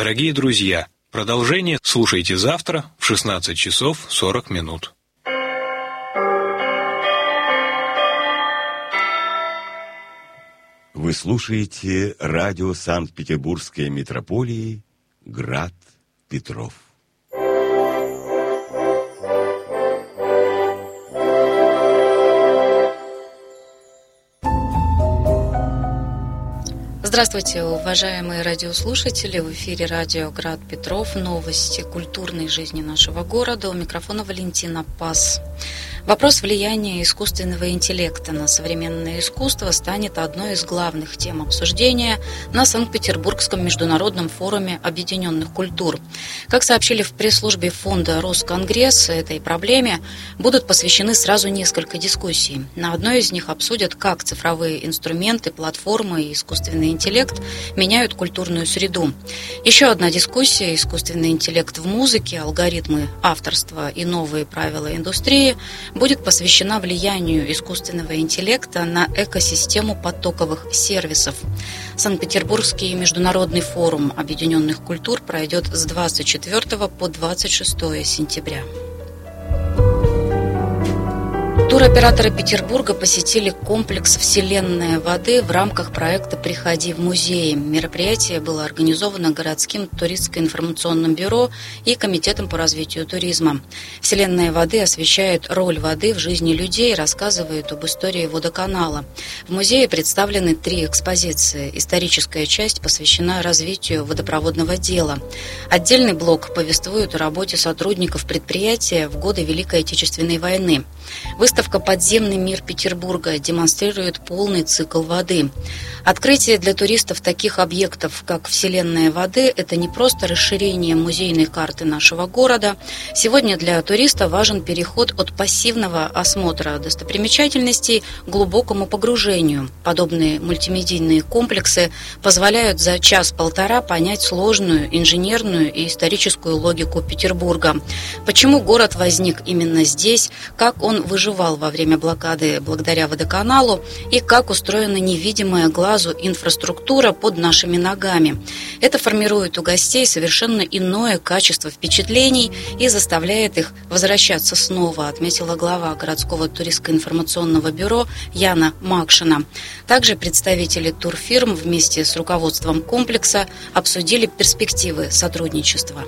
Дорогие друзья, продолжение слушайте завтра в 16 часов 40 минут. Вы слушаете радио Санкт-Петербургской метрополии «Град Петров». Здравствуйте, уважаемые радиослушатели! В эфире радио «Град Петров». Новости культурной жизни нашего города. У микрофона Валентина Пас. Вопрос влияния искусственного интеллекта на современное искусство станет одной из главных тем обсуждения на Санкт-Петербургском международном форуме объединенных культур. Как сообщили в пресс-службе фонда «Росконгресс», этой проблеме будут посвящены сразу несколько дискуссий. На одной из них обсудят, как цифровые инструменты, платформы и искусственный интеллект меняют культурную среду. Еще одна дискуссия «Искусственный интеллект в музыке, алгоритмы авторства и новые правила индустрии» будет посвящена влиянию искусственного интеллекта на экосистему потоковых сервисов. Санкт-Петербургский международный форум объединенных культур пройдет с 24 по 26 сентября. Туроператоры Петербурга посетили комплекс «Вселенная воды» в рамках проекта «Приходи в музей». Мероприятие было организовано городским туристско-информационным бюро и Комитетом по развитию туризма. «Вселенная воды» освещает роль воды в жизни людей и рассказывает об истории водоканала. В музее представлены 3 экспозиции. Историческая часть посвящена развитию водопроводного дела. Отдельный блок повествует о работе сотрудников предприятия в годы Великой Отечественной войны. Выставка «Подземный мир Петербурга» демонстрирует полный цикл воды. Открытие для туристов таких объектов, как «Вселенная воды», это не просто расширение музейной карты нашего города. Сегодня для туриста важен переход от пассивного осмотра достопримечательностей к глубокому погружению. Подобные мультимедийные комплексы позволяют за час-полтора понять сложную инженерную и историческую логику Петербурга. Почему город возник именно здесь, как он выживал во время блокады благодаря водоканалу и как устроена невидимая глазу инфраструктура под нашими ногами. Это формирует у гостей совершенно иное качество впечатлений и заставляет их возвращаться снова, отметила глава городского туристско-информационного бюро Яна Макшина. Также представители турфирм вместе с руководством комплекса обсудили перспективы сотрудничества.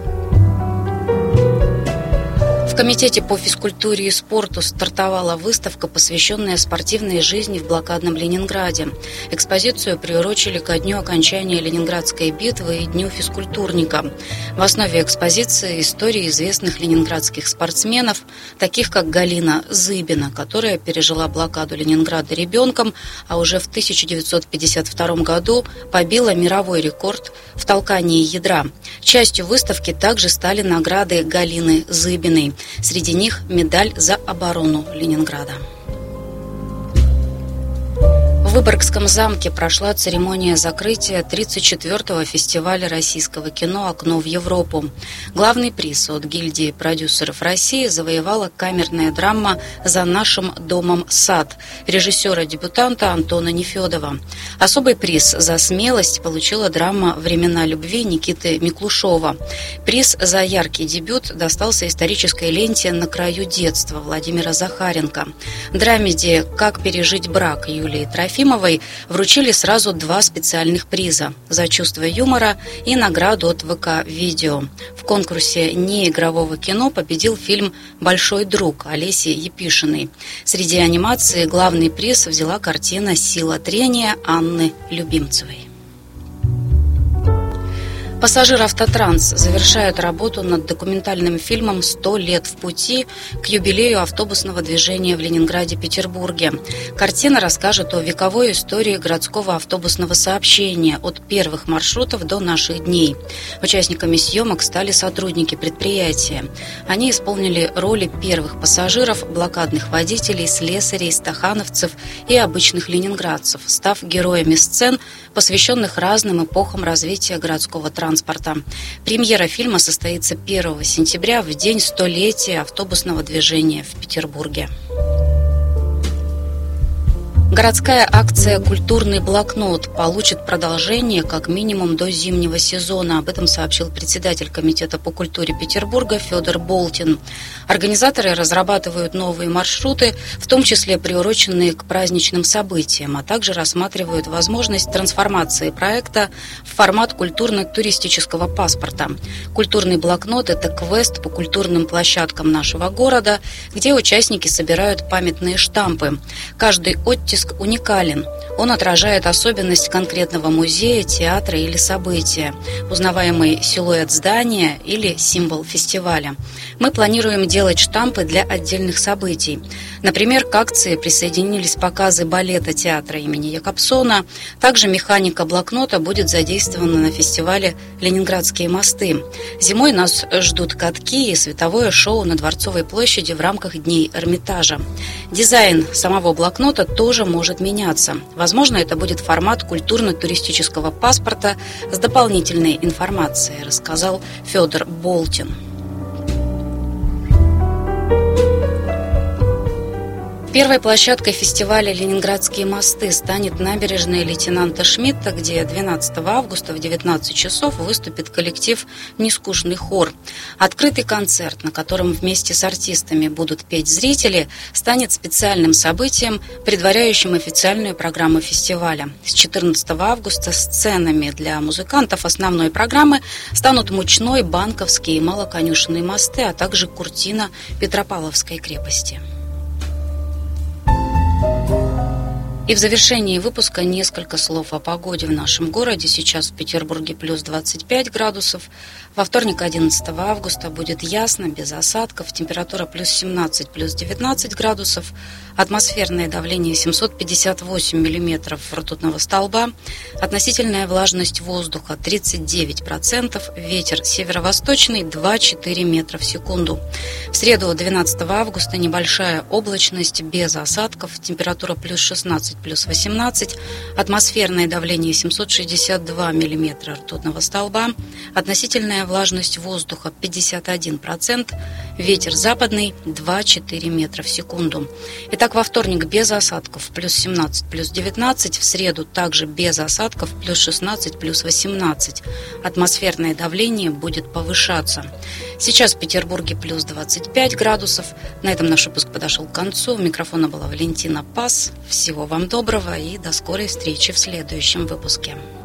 В Комитете по физкультуре и спорту стартовала выставка, посвященная спортивной жизни в блокадном Ленинграде. Экспозицию приурочили ко дню окончания Ленинградской битвы и Дню физкультурника. В основе экспозиции истории известных ленинградских спортсменов, таких как Галина Зыбина, которая пережила блокаду Ленинграда ребенком, а уже в 1952 году побила мировой рекорд в толкании ядра. Частью выставки также стали награды Галины Зыбиной. Среди них медаль за оборону Ленинграда. В Выборгском замке прошла церемония закрытия 34-го фестиваля российского кино «Окно в Европу». Главный приз от гильдии продюсеров России завоевала камерная драма «За нашим домом сад» режиссера-дебютанта Антона Нефедова. Особый приз за смелость получила драма «Времена любви» Никиты Миклушова. Приз за яркий дебют достался исторической ленте «На краю детства» Владимира Захаренко. Драмеди «Как пережить брак» Юлии Трофимовой вручили сразу 2 специальных приза за чувство юмора и награду от ВК Видео. В конкурсе неигрового кино победил фильм «Большой друг» Олеси Епишиной. Среди анимации главный приз взяла картина «Сила трения» Анны Любимцевой. Пассажир «Автотранс» завершают работу над документальным фильмом «100 лет в пути» к юбилею автобусного движения в Ленинграде-Петербурге. Картина расскажет о вековой истории городского автобусного сообщения от первых маршрутов до наших дней. Участниками съемок стали сотрудники предприятия. Они исполнили роли первых пассажиров, блокадных водителей, слесарей, стахановцев и обычных ленинградцев, став героями сцен, посвященных разным эпохам развития городского транспорта. Премьера фильма состоится 1 сентября, в день 100-летия автобусного движения в Петербурге. Городская акция «Культурный блокнот» получит продолжение как минимум до зимнего сезона. Об этом сообщил председатель Комитета по культуре Петербурга Федор Болтин. Организаторы разрабатывают новые маршруты, в том числе приуроченные к праздничным событиям, а также рассматривают возможность трансформации проекта в формат культурно-туристического паспорта. «Культурный блокнот» – это квест по культурным площадкам нашего города, где участники собирают памятные штампы. Каждый оттиск уникален. Он отражает особенность конкретного музея, театра или события, узнаваемый силуэт здания или символ фестиваля. Мы планируем делать штампы для отдельных событий. Например, к акции присоединились показы балета театра имени Якобсона. Также механика блокнота будет задействована на фестивале «Ленинградские мосты». Зимой нас ждут катки и световое шоу на Дворцовой площади в рамках Дней Эрмитажа. Дизайн самого блокнота тоже может меняться. Возможно, это будет формат культурно-туристического паспорта с дополнительной информацией, рассказал Федор Болтин. Первой площадкой фестиваля «Ленинградские мосты» станет набережная лейтенанта Шмидта, где 12 августа в 19 часов выступит коллектив «Нескучный хор». Открытый концерт, на котором вместе с артистами будут петь зрители, станет специальным событием, предваряющим официальную программу фестиваля. С 14 августа сценами для музыкантов основной программы станут Мучной, Банковский и Малоконюшенные мосты, а также куртина Петропавловской крепости. И в завершении выпуска несколько слов о погоде в нашем городе. Сейчас в Петербурге плюс 25 градусов. Во вторник, 11 августа, будет ясно, без осадков. Температура плюс 17, плюс 19 градусов. Атмосферное давление 758 миллиметров ртутного столба. Относительная влажность воздуха 39%. Ветер северо-восточный 2-4 метра в секунду. В среду, 12 августа, небольшая облачность, без осадков. Температура плюс 16, плюс 18. Атмосферное давление 762 миллиметра ртутного столба. Относительная влажность воздуха 51%. Ветер западный 2-4 метра в секунду. Итак, во вторник без осадков плюс 17, плюс 19. В среду также без осадков плюс 16, плюс 18. Атмосферное давление будет повышаться. Сейчас в Петербурге плюс 25 градусов. На этом наш выпуск подошел к концу. У микрофона была Валентина Пас. Всего вам доброго и до скорой встречи в следующем выпуске.